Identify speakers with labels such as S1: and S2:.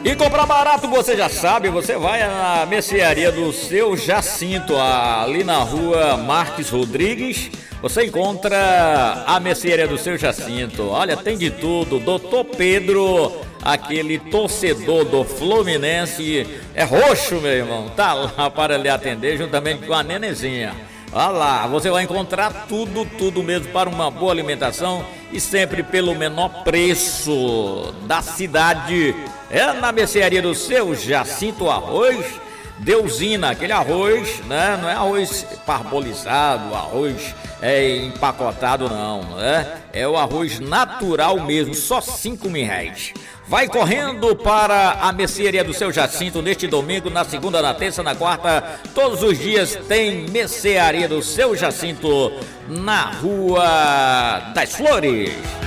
S1: E comprar barato, você já sabe, você vai na mercearia do Seu Jacinto, ali na rua Marques Rodrigues. Você encontra a mercearia do Seu Jacinto. Olha, tem de tudo. Doutor Pedro, aquele torcedor do Fluminense, é roxo, meu irmão. Tá lá para lhe atender juntamente com a nenezinha. Olha lá, você vai encontrar tudo mesmo para uma boa alimentação e sempre pelo menor preço da cidade. É na mercearia do Seu Jacinto. Arroz Deusina, aquele arroz, né? Não é arroz parbolizado, arroz empacotado, não, né? É o arroz natural mesmo, só R$5.000. Vai correndo para a mercearia do Seu Jacinto neste domingo, na segunda, na terça, na quarta. Todos os dias tem mercearia do Seu Jacinto na Rua das Flores.